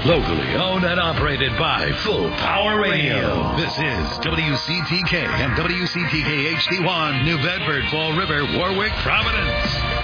Locally owned and operated by Full Power Radio. This is WCTK and WCTK HD1, New Bedford, Fall River, Warwick, Providence.